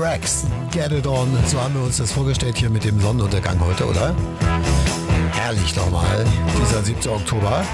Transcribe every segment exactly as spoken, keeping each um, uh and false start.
Rex, Get It On. So haben wir uns das vorgestellt hier mit dem Sonnenuntergang heute, oder? Herrlich nochmal, dieser siebten Oktober.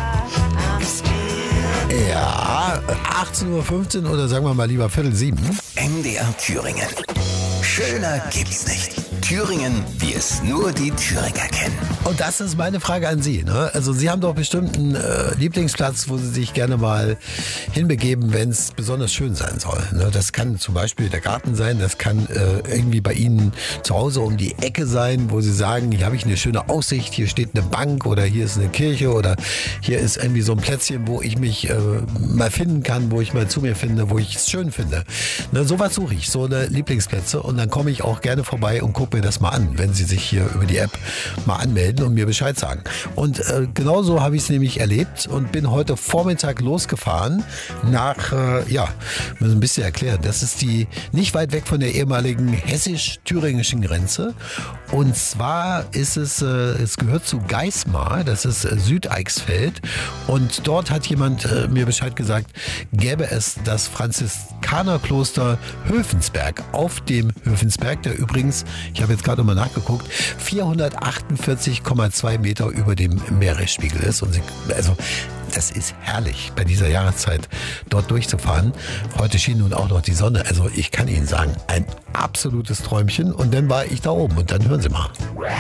Ja, achtzehn Uhr fünfzehn oder sagen wir mal lieber Viertel sieben. M D R Thüringen. Schöner gibt's nicht. Thüringen, wie es nur die Thüringer kennen. Und das ist meine Frage an Sie. Ne? Also Sie haben doch bestimmt einen äh, Lieblingsplatz, wo Sie sich gerne mal hinbegeben, wenn es besonders schön sein soll. Ne? Das kann zum Beispiel der Garten sein, das kann äh, irgendwie bei Ihnen zu Hause um die Ecke sein, wo Sie sagen, hier habe ich eine schöne Aussicht, hier steht eine Bank oder hier ist eine Kirche oder hier ist irgendwie so ein Plätzchen, wo ich mich äh, mal finden kann, wo ich mal zu mir finde, wo ich es schön finde. Ne? Sowas suche ich, so eine Lieblingsplätze, und dann komme ich auch gerne vorbei und gucke mir das mal an, wenn Sie sich hier über die App mal anmelden und mir Bescheid sagen. Und äh, genauso habe ich es nämlich erlebt und bin heute Vormittag losgefahren nach, äh, ja, muss ein bisschen erklären, das ist die nicht weit weg von der ehemaligen hessisch-thüringischen Grenze, und zwar ist es, äh, es gehört zu Geismar, das ist äh, Südeichsfeld, und dort hat jemand äh, mir Bescheid gesagt, gäbe es das Franziskanerkloster Höfensberg auf dem Höfensberg, der übrigens, ich habe jetzt gerade mal nachgeguckt, vierhundertachtundvierzig Komma zwei Meter über dem Meeresspiegel ist. Und sie, also das ist herrlich, bei dieser Jahreszeit dort durchzufahren. Heute schien nun auch noch die Sonne. Also ich kann Ihnen sagen, ein absolutes Träumchen. Und dann war ich da oben und dann hören Sie mal.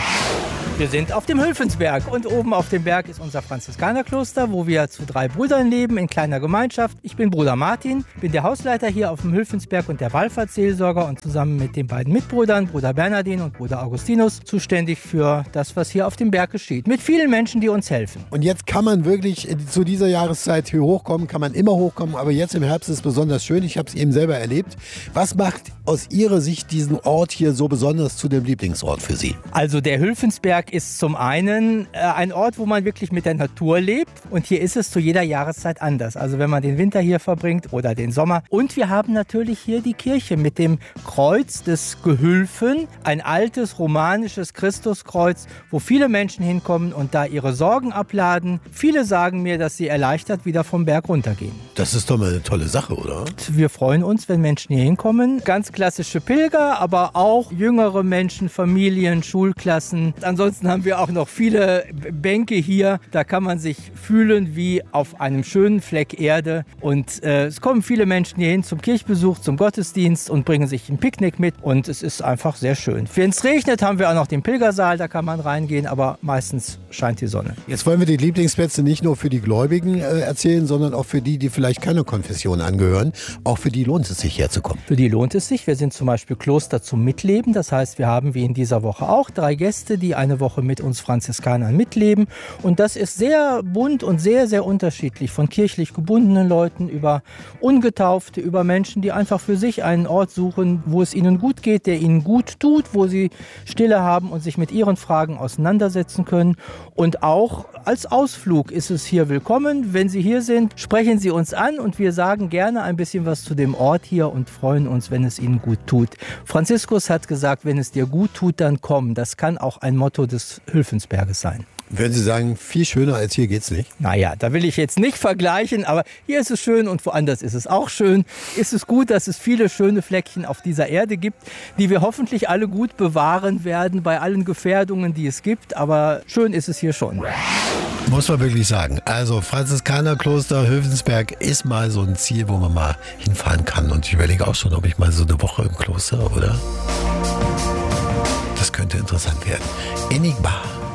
Wir sind auf dem Höfensberg und oben auf dem Berg ist unser Franziskanerkloster, wo wir zu drei Brüdern leben in kleiner Gemeinschaft. Ich bin Bruder Martin, bin der Hausleiter hier auf dem Höfensberg und der Wallfahrtsseelsorger und zusammen mit den beiden Mitbrüdern, Bruder Bernardin und Bruder Augustinus, zuständig für das, was hier auf dem Berg geschieht. Mit vielen Menschen, die uns helfen. Und jetzt kann man wirklich zu dieser Jahreszeit hier hochkommen, kann man immer hochkommen, aber jetzt im Herbst ist es besonders schön. Ich habe es eben selber erlebt. Was macht aus Ihrer Sicht diesen Ort hier so besonders zu dem Lieblingsort für Sie? Also der Höfensberg ist zum einen äh, ein Ort, wo man wirklich mit der Natur lebt, und hier ist es zu jeder Jahreszeit anders. Also wenn man den Winter hier verbringt oder den Sommer. Und wir haben natürlich hier die Kirche mit dem Kreuz des Gehülfen, ein altes romanisches Christuskreuz, wo viele Menschen hinkommen und da ihre Sorgen abladen. Viele sagen mir, dass sie erleichtert wieder vom Berg runtergehen. Das ist doch mal eine tolle Sache, oder? Wir freuen uns, wenn Menschen hier hinkommen. Ganz klassische Pilger, aber auch jüngere Menschen, Familien, Schulklassen. Ansonsten haben wir auch noch viele Bänke hier. Da kann man sich fühlen wie auf einem schönen Fleck Erde. Und äh, es kommen viele Menschen hier hin zum Kirchbesuch, zum Gottesdienst und bringen sich ein Picknick mit. Und es ist einfach sehr schön. Wenn es regnet, haben wir auch noch den Pilgersaal. Da kann man reingehen, aber meistens scheint die Sonne. Jetzt wollen wir die Lieblingsplätze nicht nur für die Gläubigen äh, erzählen, sondern auch für die, die vielleicht keine Konfession angehören. Auch für die lohnt es sich, herzukommen. Für die lohnt es sich. Wir sind zum Beispiel Kloster zum Mitleben. Das heißt, wir haben wie in dieser Woche auch drei Gäste, die eine Woche mit uns Franziskanern mitleben. Und das ist sehr bunt und sehr, sehr unterschiedlich. Von kirchlich gebundenen Leuten über Ungetaufte, über Menschen, die einfach für sich einen Ort suchen, wo es ihnen gut geht, der ihnen gut tut, wo sie Stille haben und sich mit ihren Fragen auseinandersetzen können. Und auch als Ausflug ist es hier willkommen. Wenn Sie hier sind, sprechen Sie uns an und wir sagen gerne ein bisschen was zu dem Ort hier und freuen uns, wenn es Ihnen gut tut. Franziskus hat gesagt, wenn es dir gut tut, dann komm. Das kann auch ein Motto des Höfensberges sein. Würden Sie sagen, viel schöner als hier geht's nicht? Naja, da will ich jetzt nicht vergleichen, aber hier ist es schön und woanders ist es auch schön. Ist es gut, dass es viele schöne Fleckchen auf dieser Erde gibt, die wir hoffentlich alle gut bewahren werden bei allen Gefährdungen, die es gibt. Aber schön ist es hier schon. Muss man wirklich sagen. Also Franziskanerkloster Höfensberg ist mal so ein Ziel, wo man mal hinfahren kann. Und ich überlege auch schon, ob ich mal so eine Woche im Kloster, oder? Das könnte interessant werden. Enigma.